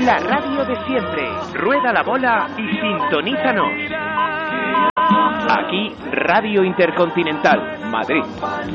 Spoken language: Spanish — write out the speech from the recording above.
La radio de siempre. Rueda la bola y sintonízanos. Aquí, Radio Intercontinental, Madrid.